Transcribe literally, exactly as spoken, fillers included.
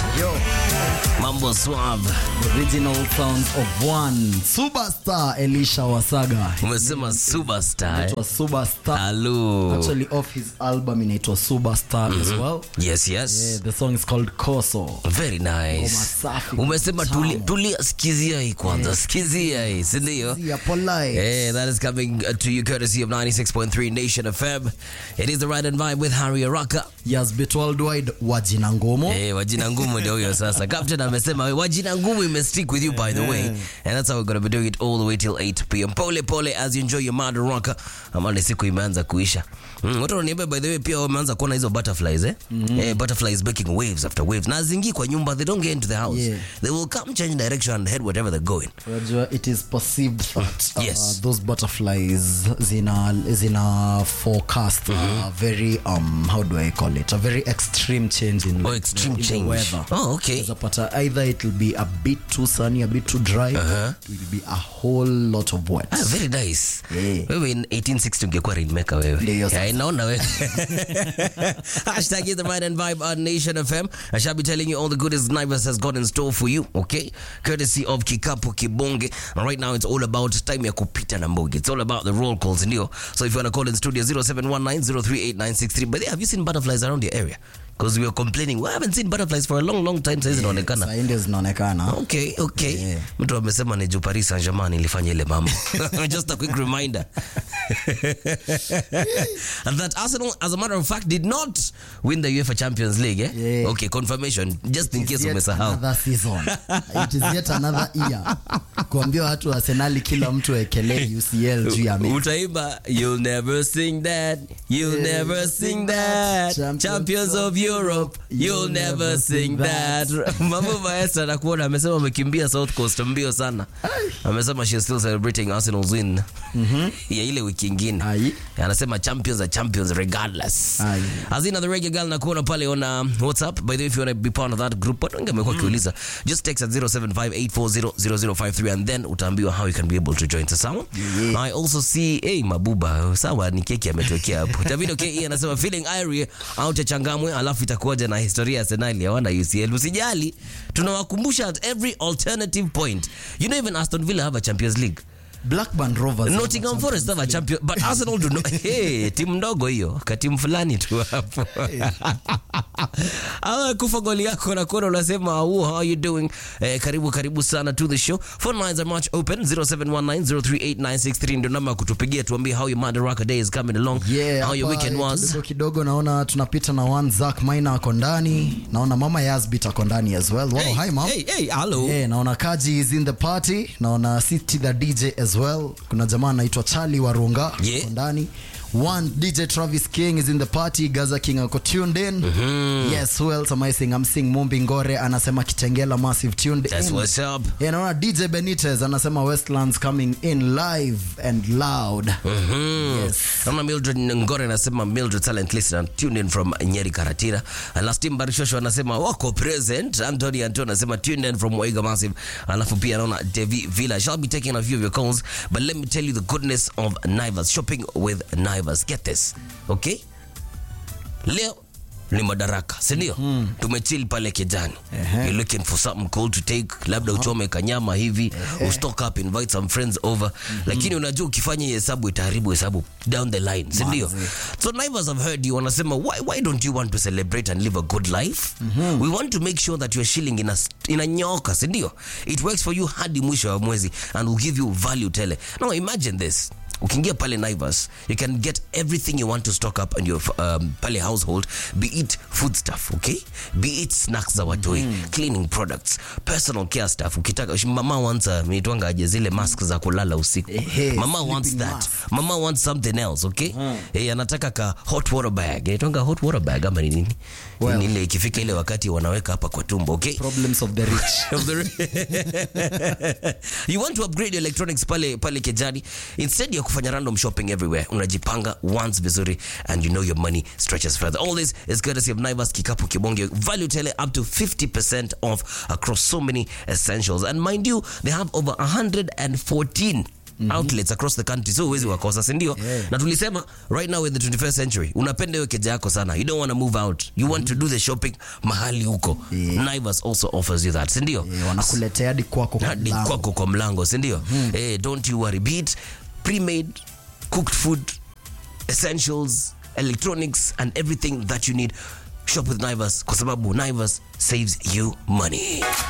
Yo. Mambo Suave. Original sounds of one superstar Elisha Wasaga. Umesema superstar. It was superstar. Hello. Actually off his album inaitwa Superstar mm-hmm. as well. Yes, yes. Yeah, the song is called Koso. Very nice. Umesema tulia tulia sikizia hii kwanza. Sikizia hii, si ndio? Yeah, polite. Yeah, that is coming to you courtesy of ninety-six point three Nation F M. It is the Ride and Vibe with Harry Araka. Yes, bit worldwide wajina ngumu. Eh, wajina ngumu ndio huyo sasa. Captain amesema wajina ngumu ime stick with you by the way. And that's how we're going to be doing it all the way till eight p m. Pole pole as you enjoy your Mad Rocker. Amani siku imeanza kuisha. Mm, watu wananiambia by the way pia wameanza kuona hizo butterflies eh? Mm-hmm. Eh, butterflies making waves after waves. Na zingi kwa nyumba, they don't get into the house. Yeah. They will come change direction and head whatever they're going. Rajua, it is perceived that uh, yes. those butterflies zina zina forecast mm-hmm. a very um how do I call it? A very extreme change in, oh, extreme in change. the weather. Oh, okay. But uh, either it will be a bit too sunny, a bit too dry, uh-huh. it will be a whole lot of wet. Ah, very nice. Yeah. Wewe in eighteen sixty ungekuwa rainmaker wewe. Yeah, inaona wewe. Hashtag is the Ride and Vibe on Nation F M. I shall be telling you all the goodies Naivas has got in store for you, okay? Courtesy of Kikapu Kibonge. And right now it's all about time ya kupita na mbogi. It's all about the roll calls, ndio. So if you want to call in studio zero seven one nine zero three eight nine six three. But have you seen butterflies around your area? Because we were complaining, we haven't seen butterflies for a long long time. Sasa zinaonekana. Sasa ndio zinaonekana. Okay, okay. Mtu amesema ni Paris Saint-Germain ilifanya ile mambo. Just a quick reminder. And that Arsenal, as a matter of fact, did not win the UEFA Champions League. Eh? Yeah. Okay, confirmation. Just in case umesahau. Another season. It is yet another year. Kuambia watu Arsenal kila mtu ekele U C L juu ya mimi. Utaimba, you'll never sing that. You'll yeah, never sing that. Champions, Champions of Europe. You'll, you'll never, never sing that. that. Mambo Maestra nakuona amesema amekimbia South Coast mbio sana. Amesema she is still celebrating Arsenal's win. Mhm. Ya ile wiki nyingine. Anasema champions are champions regardless. Azina the reggae girl nakuona pale on um, WhatsApp. By the way, if you want to be part of that group, watu wengi wamekuwa kiuliza. Just text at zero seven five eight four zero zero zero five three and then utaambiwa how you can be able to join. Sawa? Yeah. I also see hey Mabuba, sawa ni keki ametokea hapo. David okay anasema feeling airy out ya Changamwe alafu itakuja na historia ya Arsenal ya wana U C L. Usijali, tunawakumbusha at every alternative point. You know even Aston Villa have a Champions League. Blackburn Rovers, Nottingham Forest have a champion, but Arsenal do not. Hey, timu ndogo hiyo, katimu fulani tu hapo. Ah, kufa goli yako na kuona unasema how are you doing? Eh, karibu karibu sana to the show. Phone lines are much open zero seven one nine zero three eight nine six three ndio namba kutupigia tuambie how your Mad Rocker day is coming along. Yeah, how your weekend was. Kidogo kidogo naona tunapita na one Zack Maina ako ndani. Naona Mama Yazbit ako ndani as well. Wow, hey, hi mom. Hey, hey, hello. Yeah, naona Kaji is in the party. Naona City the D J as well. Kuna jamaa anaitwa Charlie Warunga yeah. ndani. One D J Travis King is in the party. Gaza King ako tuned in. Mm-hmm. Yes, who else am I saying? I'm seeing Mumbi Ngore anasema Kitengela massive tuned That's in. That's what's up. Yeah, naona D J Benitez anasema Westlands coming in live and loud. Mm-hmm. Yes. Naona Mildred Ngore anasema Mildred Talent Listener tuned in from Nyeri Karatira. And last team Barishosho anasema wako present. Anthony Anton anasema tuned in from Waiga Massive. Alafu pia naona Devi Villa. I shall be taking a few of your calls, but let me tell you the goodness of Naivas. Shopping with Naivas. Get this, okay? Leo ni Madaraka, si ndio? Mm. Tumechill pale Kijani. Uh-huh. You're looking for something cool to take, labda uchome kanyama hivi, uh-huh. u stock up, invite some friends over. Mm-hmm. Lakini unajua ukifanya hesabu itaharibu hesabu down the line, si ndio? So Naivas have heard you wanasema why why don't you want to celebrate and live a good life? Mm-hmm. We want to make sure that your shilling ina inanyoka, si ndio? It works for you hadi mwisho wa mwezi and will give you value tele. Now imagine this. Ukiingia pale Naivas, you can get everything you want to stock up in your um, pale household, be it food stuff, okay? Be it snacks za watoi, mm-hmm. cleaning products, personal care stuff. Ukitaka, mama wants a, mitwanga aje zile masks za kulala usiku. Hey, mama wants that. Mask. Mama wants something else, okay? Mm. Hey, anataka ka hot water bag. Mitwanga hot water bag ama nini? Well, nile ikifika ile wakati wanaweka hapa kwa tumbo, okay? Problems of the rich. of the rich. You want to upgrade your electronics pale pale Kijani, instead ya kufanya random shopping everywhere, unajipanga once vizuri and you know your money stretches further. All this is courtesy of Naivas Kikapu Kibonge. Value tele up to fifty percent off across so many essentials. And mind you, they have over one hundred fourteen outlets across the country, so huwezi wakosa, si ndio? Yeah. Na tulisema right now in the twenty-first century unapenda hiyo keja yako sana, you don't want to move out, you want to do the shopping mahali huko. Yeah. Naivas also offers you that, si ndio? Yeah, wanakuletea hadi kwako kwa Hadi mlango. kwako kwa mlango, si ndio? Eh, don't you worry, be it pre-made, cooked food, essentials, electronics and everything that you need, shop with Naivas kwa sababu Naivas saves you money.